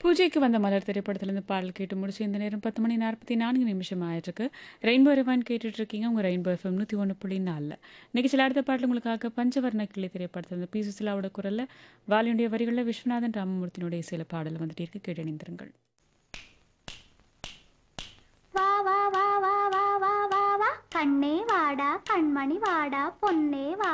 பூஜைக்கு வந்த மலர் திரைப்படத்திலிருந்து பாடல் கேட்டு முடிச்சு இந்த நேரம் 10:44 ஆயிட்டிருக்கு. ரெயின்போ ரிவான் கேட்டுட்டு இருக்கீங்க. உங்க ரெயின்போ எஃப்எம் 101.4. நிகழ்ச்சியில் அடுத்த பாடல் உங்களுக்காக பஞ்சவர்ண கிளி திரைப்படத்திலிருந்து பி சுசிலாவோட குரல்ல வாலியுடைய வரிகளில் விஸ்வநாதன் ராமமூர்த்தியினுடைய சில பாடல் வந்துட்டு இருக்கு. கேட்டு இணைந்திருங்கள். வா வா வா வா வா வா வா வா கண்ணே வாடா கண்மணி வாடா பொன்னே வா